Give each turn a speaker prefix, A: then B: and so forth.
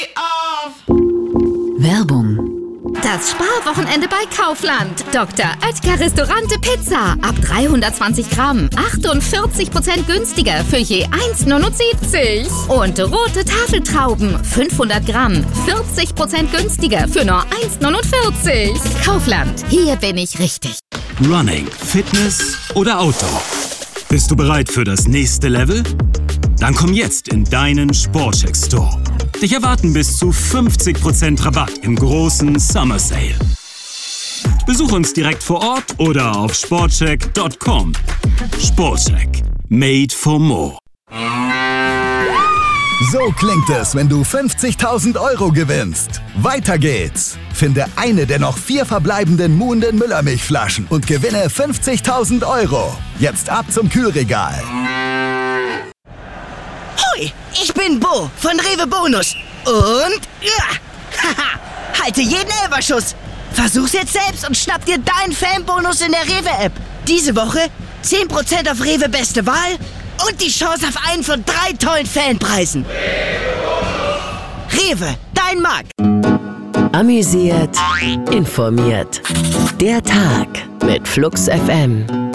A: Werbung. Das Sparwochenende bei Kaufland. Dr. Oetker Restaurante Pizza. Ab 320 Gramm. 48% günstiger für je 1,79. Und rote Tafeltrauben. 500 Gramm. 40% günstiger für nur 1,49. Kaufland. Hier bin ich richtig.
B: Running, Fitness oder Outdoor? Bist du bereit für das nächste Level? Dann komm jetzt in deinen Sportcheck Store. Dich erwarten bis zu 50% Rabatt im großen Summer Sale. Besuch uns direkt vor Ort oder auf sportcheck.com. Sportcheck. Made for more.
C: So klingt es, wenn du 50.000 € gewinnst. Weiter geht's. Finde eine der noch 4 verbleibenden Muhnden Müllermilchflaschen und gewinne 50.000 €. Jetzt ab zum Kühlregal.
D: Hoi, ich bin Bo von Rewe Bonus. Und halte jeden Elferschuss. Versuch's jetzt selbst und schnapp dir deinen Fanbonus in der Rewe-App. Diese Woche 10% auf Rewe Beste Wahl und die Chance auf einen von 3 tollen Fanpreisen. Rewe, dein Markt.
E: Amüsiert, informiert. Der Tag mit Flux FM.